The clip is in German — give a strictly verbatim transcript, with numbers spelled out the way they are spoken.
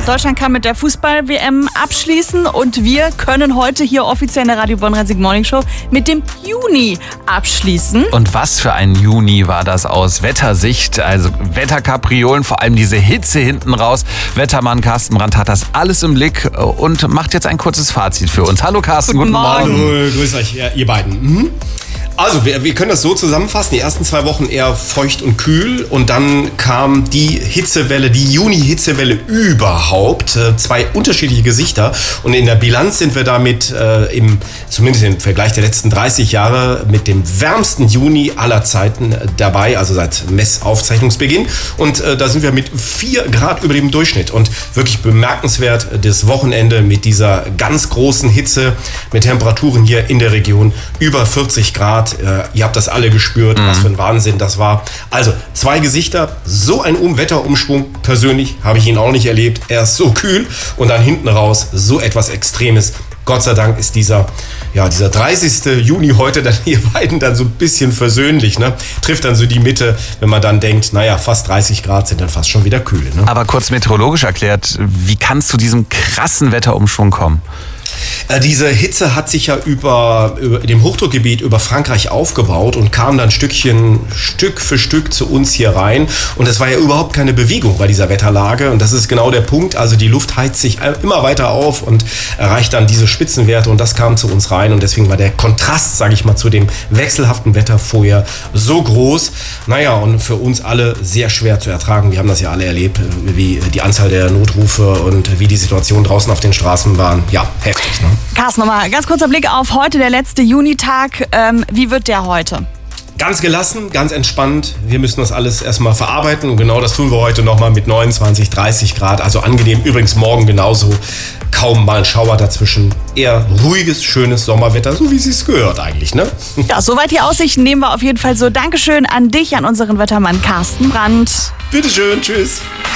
Deutschland kann mit der Fußball-W M abschließen und wir können heute hier offiziell in der Radio Bonn-Rhein-Sieg Morning Show mit dem Juni abschließen. Und was für ein Juni war das aus Wettersicht, also Wetterkapriolen, vor allem diese Hitze hinten raus. Wettermann Carsten Brandt hat das alles im Blick und macht jetzt ein kurzes Fazit für uns. Hallo Carsten, guten, guten Morgen. Morgen. Hallo, grüß euch, ja, ihr beiden. Mhm. Also, wir, wir können das so zusammenfassen. Die ersten zwei Wochen eher feucht und kühl und dann kam die Hitzewelle, die Juni-Hitzewelle überhaupt. Äh, zwei unterschiedliche Gesichter und in der Bilanz sind wir damit äh, im, zumindest im Vergleich der letzten dreißig Jahre mit dem wärmsten Juni aller Zeiten äh, dabei, also seit Messaufzeichnungsbeginn. Und äh, da sind wir mit vier Grad über dem Durchschnitt und wirklich bemerkenswert äh, das Wochenende mit dieser ganz großen Hitze, mit Temperaturen hier in der Region über vierzig Grad. Ihr habt das alle gespürt, mhm. was für ein Wahnsinn das war. Also zwei Gesichter, so ein Wetterumschwung. Persönlich habe ich ihn auch nicht erlebt. Er ist so kühl und dann hinten raus so etwas Extremes. Gott sei Dank ist dieser, ja, dieser dreißigste Juni heute dann ihr beiden dann so ein bisschen versöhnlich, ne? Trifft dann so die Mitte, wenn man dann denkt, naja, fast dreißig Grad sind dann fast schon wieder kühl. Ne? Aber kurz meteorologisch erklärt, wie kann es zu diesem krassen Wetterumschwung kommen? Diese Hitze hat sich ja über, über dem Hochdruckgebiet über Frankreich aufgebaut und kam dann Stückchen, Stück für Stück zu uns hier rein. Und es war ja überhaupt keine Bewegung bei dieser Wetterlage. Und das ist genau der Punkt. Also die Luft heizt sich immer weiter auf und erreicht dann diese Spitzenwerte. Und das kam zu uns rein. Und deswegen war der Kontrast, sage ich mal, zu dem wechselhaften Wetter vorher so groß. Naja, und für uns alle sehr schwer zu ertragen. Wir haben das ja alle erlebt, wie die Anzahl der Notrufe und wie die Situation draußen auf den Straßen waren. Ja, heftig, ne? Carsten, nochmal ganz kurzer Blick auf heute, der letzte Junitag. Ähm, wie wird der heute? Ganz gelassen, ganz entspannt. Wir müssen das alles erstmal verarbeiten und genau das tun wir heute nochmal mit neunundzwanzig, dreißig Grad. Also angenehm, übrigens morgen genauso. Kaum mal ein Schauer dazwischen. Eher ruhiges, schönes Sommerwetter, so wie es sich gehört eigentlich, ne? Ja, soweit die Aussichten nehmen wir auf jeden Fall so. Dankeschön an dich, an unseren Wettermann Carsten Brandt. Bitteschön, tschüss.